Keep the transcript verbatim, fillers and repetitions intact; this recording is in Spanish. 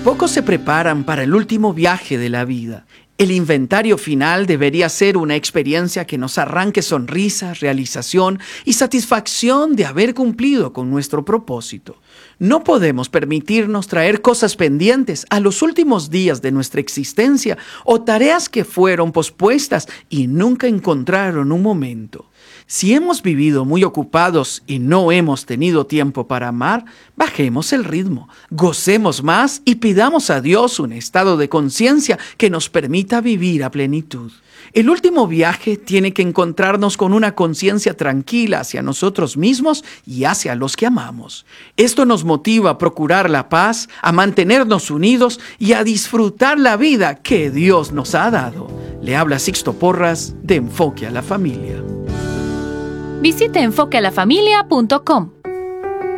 Pocos se preparan para el último viaje de la vida. El inventario final debería ser una experiencia que nos arranque sonrisas, realización y satisfacción de haber cumplido con nuestro propósito. No podemos permitirnos traer cosas pendientes a los últimos días de nuestra existencia o tareas que fueron pospuestas y nunca encontraron un momento. Si hemos vivido muy ocupados y no hemos tenido tiempo para amar, bajemos el ritmo, gocemos más y pidamos a Dios un estado de conciencia que nos permita vivir a plenitud. El último viaje tiene que encontrarnos con una conciencia tranquila hacia nosotros mismos y hacia los que amamos. Esto nos motiva a procurar la paz, a mantenernos unidos y a disfrutar la vida que Dios nos ha dado. Le habla Sixto Porras de Enfoque a la Familia. Visite enfoque a la familia punto com.